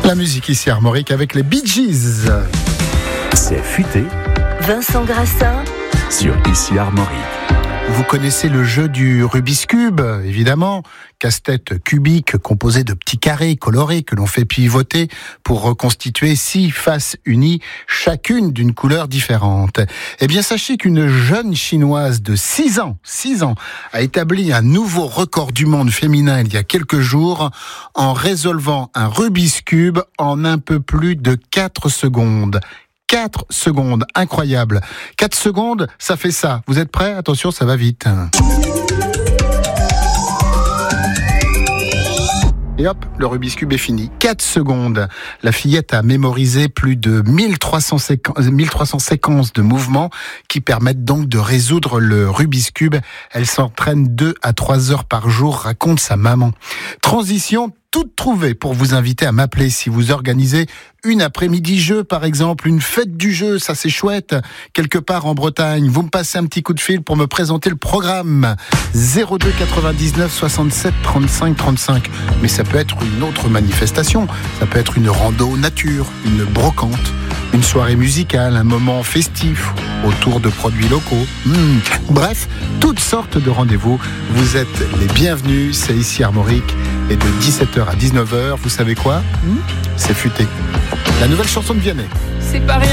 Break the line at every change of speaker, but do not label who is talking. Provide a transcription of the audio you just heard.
La musique ici Armorique avec les Bee Gees.
C'est futé.
Vincent Grassin
Sur Ici Armorique.
Vous connaissez le jeu du Rubik's Cube, évidemment. Casse-tête cubique composé de petits carrés colorés que l'on fait pivoter pour reconstituer 6 faces unies, chacune d'une couleur différente. Eh bien, sachez qu'une jeune chinoise de 6 ans, a établi un nouveau record du monde féminin il y a quelques jours en résolvant un Rubik's Cube en un peu plus de 4 secondes. 4 secondes, incroyable. 4 secondes, ça fait ça. Vous êtes prêts ? Attention, ça va vite. Et hop, le Rubik's Cube est fini. 4 secondes. La fillette a mémorisé plus de 1300 séquences de mouvements qui permettent donc de résoudre le Rubik's Cube. Elle s'entraîne 2 à 3 heures par jour, raconte sa maman. Transition toute trouvée pour vous inviter à m'appeler si vous organisez une après-midi jeu, par exemple, une fête du jeu, ça c'est chouette, quelque part en Bretagne. Vous me passez un petit coup de fil pour me présenter le programme. 02 99 67 35 35. Mais ça peut être une autre manifestation, ça peut être une rando nature, une brocante, une soirée musicale, un moment festif autour de produits locaux. Bref, toutes sortes de rendez-vous. Vous êtes les bienvenus, c'est ici Armorique. Et de 17h à 19h, vous savez quoi ? C'est futé. La nouvelle chanson de Vianney.
C'est pas rien.